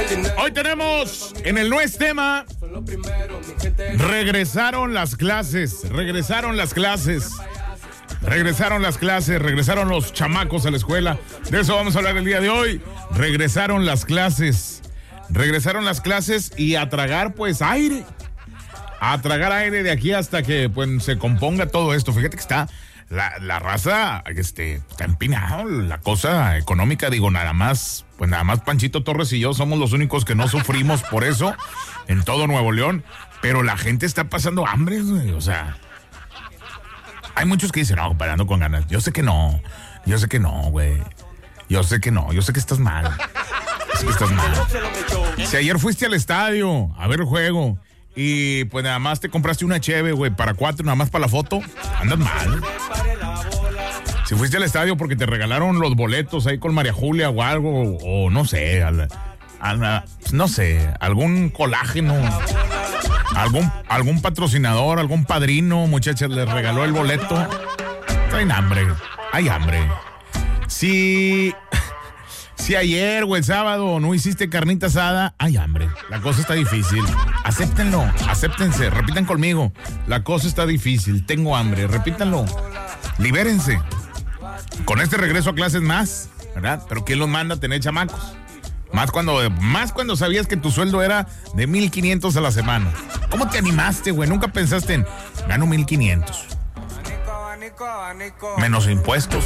Hoy tenemos en el No es Tema. Regresaron las clases. Regresaron los chamacos a la escuela. De eso vamos a hablar el día de hoy. Regresaron las clases y a tragar pues aire. A tragar aire de aquí hasta que pues se componga todo esto. Fíjate que está la raza está empinado, la cosa económica, digo, nada más Panchito Torres y yo somos los únicos que no sufrimos por eso en todo Nuevo León, pero la gente está pasando hambre, güey, o sea, hay muchos que dicen, no, parando con ganas, yo sé que no, güey, yo sé que estás mal, Si ayer fuiste al estadio a ver el juego y pues nada más te compraste una cheve, güey, para 4, nada más para la foto, andas mal. Si fuiste al estadio porque te regalaron los boletos ahí con María Julia o algo, o no sé, no sé, algún colágeno, algún patrocinador, algún padrino, muchachas, les regaló el boleto. Traen hambre, hay hambre. Si ayer o el sábado no hiciste carnita asada, hay hambre. La cosa está difícil. Acéptense, repitan conmigo. La cosa está difícil, tengo hambre, repítanlo. Libérense. Con este regreso a clases más, ¿verdad? Pero ¿quién los manda a tener chamacos? Más cuando sabías que tu sueldo era de 1,500 a la semana. ¿Cómo te animaste, güey? Nunca pensaste en, gano 1,500. Menos impuestos.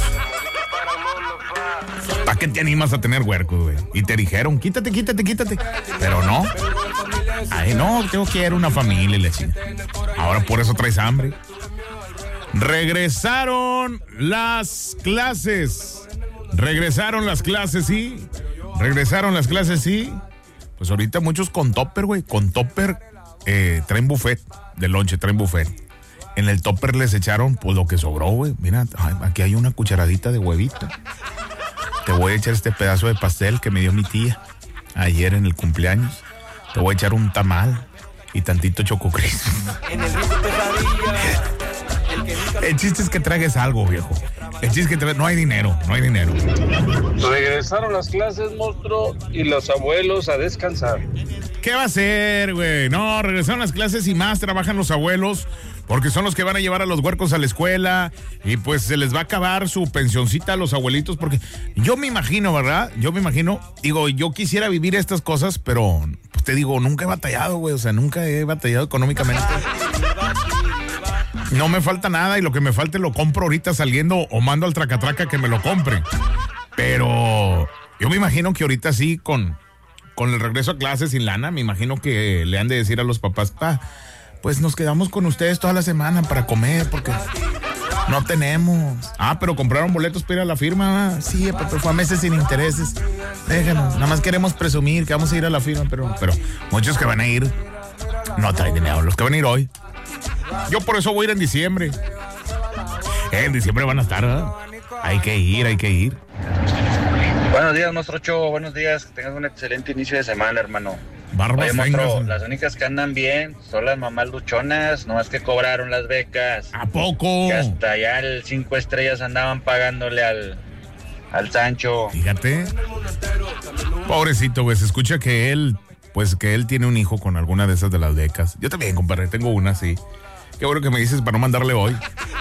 ¿Para qué te animas a tener huercos, güey? Y te dijeron, quítate. Pero no. Ay, no, tengo que ir a una familia y le decía. Ahora por eso traes hambre. Regresaron las clases, sí. Pues ahorita muchos con topper, güey. Con topper traen buffet de lonche, En el topper les echaron pues lo que sobró, güey. Mira, aquí hay una cucharadita de huevito. Te voy a echar este pedazo de pastel que me dio mi tía ayer en el cumpleaños. Te voy a echar un tamal y tantito Choco Crispy. El chiste es que tragues algo, viejo. No hay dinero. Regresaron las clases, monstruo, y los abuelos a descansar. ¿Qué va a hacer, güey? No, regresaron las clases y más trabajan los abuelos, porque son los que van a llevar a los huercos a la escuela y pues se les va a acabar su pensioncita a los abuelitos, porque yo me imagino, ¿verdad? Digo, yo quisiera vivir estas cosas, pero pues te digo, nunca he batallado, güey, o sea, nunca he batallado económicamente. No me falta nada y lo que me falte lo compro ahorita saliendo o mando al tracatraca que me lo compre. Pero yo me imagino que ahorita sí, con el regreso a clases sin lana, me imagino que le han de decir a los papás, pues nos quedamos con ustedes toda la semana para comer porque no tenemos. Pero compraron boletos para ir a la firma. Sí, pero fue a meses sin intereses. Déjanos, nada más queremos presumir que vamos a ir a la firma, pero muchos que van a ir no traen dinero, los que van a ir hoy. Yo por eso voy a ir en diciembre. En diciembre van a estar, ¿verdad? Hay que ir. Buenos días, monstruo Cho. Buenos días. Que tengas un excelente inicio de semana, hermano. Barbas. Oye, monstruo, las únicas que andan bien son las mamás luchonas, nomás que cobraron las becas. ¿A poco? Que hasta ya el 5 estrellas andaban pagándole al Sancho. Fíjate. Pobrecito, güey. Se escucha que él tiene un hijo con alguna de esas de las becas. Yo también, compadre, tengo una, sí. Qué bueno que me dices para no mandarle hoy.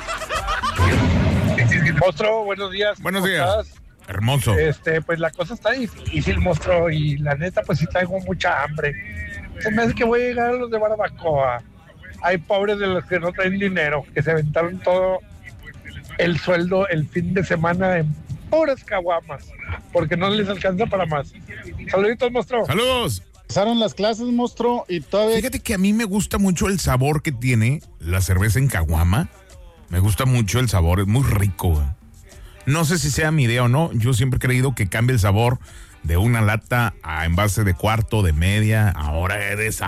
Monstruo, buenos días. Buenos días. ¿Estás? Hermoso. Pues la cosa está difícil, monstruo, y la neta, pues sí traigo mucha hambre. Se me hace que voy a llegar a los de barbacoa. Hay pobres de los que no traen dinero, que se aventaron todo el sueldo el fin de semana en puras caguamas, porque no les alcanza para más. Saluditos, monstruo. Saludos. Empezaron las clases, monstruo, y todavía... Fíjate que a mí me gusta mucho el sabor que tiene la cerveza en caguama. Me gusta mucho el sabor, es muy rico, güey. No sé si sea mi idea o no, yo siempre he creído que cambia el sabor de una lata a envase de cuarto, de media. Ahora eres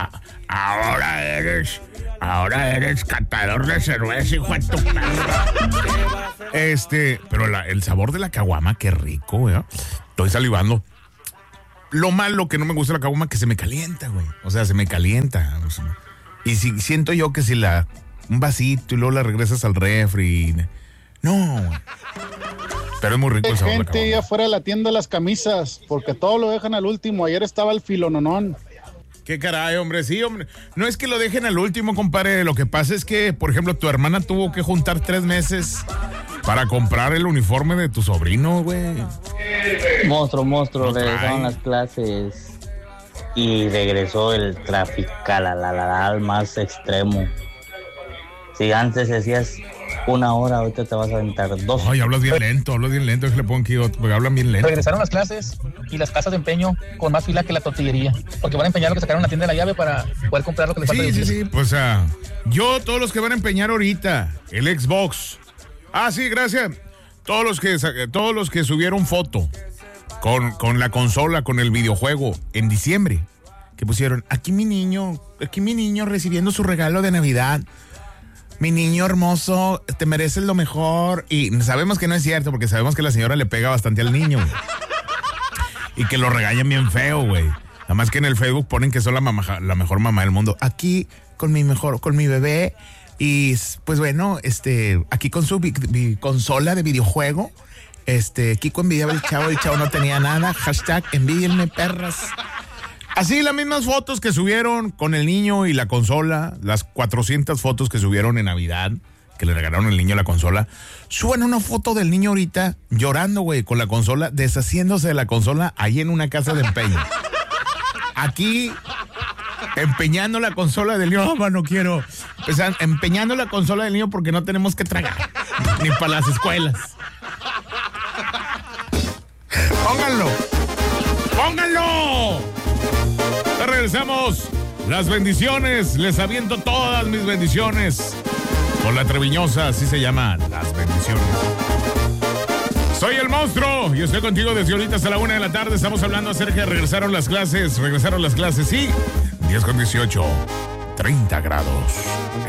catador de cerveza, hijo de tu perra. Pero el sabor de la caguama, qué rico, güey. Estoy salivando. Lo malo que no me gusta la caguama es que se me calienta, güey. O sea, se me calienta. Y siento yo que si un vasito y luego la regresas al refri. No, güey. Pero es muy rico el sabor de la gente caguama. afuera de la tienda las camisas, porque todo lo dejan al último. Ayer estaba el filononón. Qué caray, hombre, sí, hombre. No es que lo dejen al último, compadre. Lo que pasa es que, por ejemplo, tu hermana tuvo que juntar 3 meses para comprar el uniforme de tu sobrino, güey. Monstruo, Lo regresaron trae. las clases y regresó el tráfico al más extremo. Si antes decías 1 hora, ahorita te vas a aventar 2. Ay, hablas bien lento, es que le pongo aquí, porque hablan bien lento. Regresaron las clases y las casas de empeño con más fila que la tortillería, porque van a empeñar lo que sacaron en la tienda de la llave para poder comprar lo que les falta de Sí, utilidad. pues todos los que van a empeñar ahorita, el Xbox. Sí, gracias. Todos los que subieron foto con la consola, con el videojuego en diciembre, que pusieron, aquí mi niño recibiendo su regalo de Navidad. Mi niño hermoso, te mereces lo mejor. Y sabemos que no es cierto, porque sabemos que la señora le pega bastante al niño, güey. Y que lo regañan bien feo, güey. Nada más que en el Facebook ponen que son la mejor mamá del mundo. Aquí con mi bebé. Y pues bueno, aquí con su consola de videojuego. Kiko envidiaba el chavo no tenía nada. Hashtag envídienme, perras. Así las mismas fotos que subieron con el niño y la consola, las 400 fotos que subieron en Navidad, que le regalaron al niño la consola, suben una foto del niño ahorita llorando, güey, con la consola, deshaciéndose de la consola ahí en una casa de empeño. Aquí, empeñando la consola del niño, no quiero. Empeñando la consola del niño porque no tenemos que tragar, ni para las escuelas. ¡Pónganlo! Regresamos. Las bendiciones. Les aviento todas mis bendiciones. Con la treviñosa, así se llama. Las bendiciones. Soy el monstruo y estoy contigo desde ahorita hasta la 1 de la tarde. Estamos hablando acerca de regresaron las clases, sí. 10 con 18. 30 grados